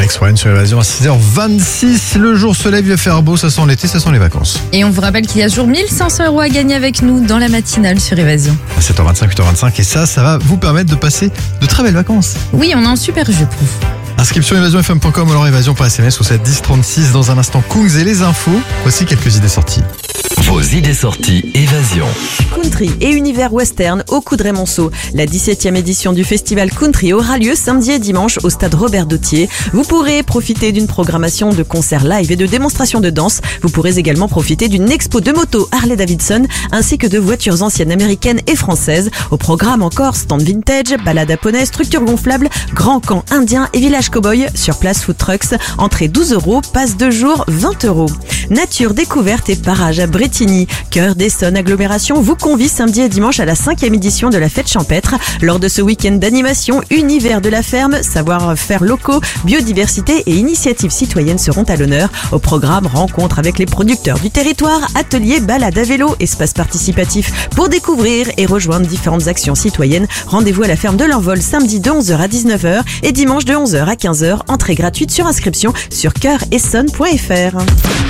Alex Warren sur Évasion à 6h26. Le jour se lève, il va faire beau, ça sent l'été, ça sent les vacances. Et on vous rappelle qu'il y a toujours 1500 € à gagner avec nous dans la matinale sur Évasion. À 7h25, 8h25 et ça va vous permettre de passer de très belles vacances. Oui, on a un super jeu pour vous. Inscription évasionfm.com ou alors évasion par SMS au 7 10 36. Dans un instant, Kungs et les infos. Voici quelques idées sorties. Vos idées sorties Évasion. Country et univers western au Coudray-Monceau. La 17e édition du festival Country aura lieu samedi et dimanche au stade Robert Dautier. Vous pourrez profiter d'une programmation de concerts live et de démonstrations de danse. Vous pourrez également profiter d'une expo de motos Harley-Davidson ainsi que de voitures anciennes américaines et françaises. Au programme encore stand vintage, balade à poney, structure gonflable, grand camp indien et village cowboy. Sur place food trucks, entrée 12 €, passe 2 jours 20 €. Nature, découverte et parage à Bretigny. Cœur d'Essonne Agglomération vous convie samedi et dimanche à la 5e édition de la fête champêtre. Lors de ce week-end d'animation, univers de la ferme, savoir-faire locaux, biodiversité et initiatives citoyennes seront à l'honneur. Au programme, rencontre avec les producteurs du territoire, ateliers, balades à vélo, espace participatif pour découvrir et rejoindre différentes actions citoyennes. Rendez-vous à la ferme de l'Envol samedi de 11h à 19h et dimanche de 11h à 15h. Entrée gratuite sur inscription sur cœuressonne.fr.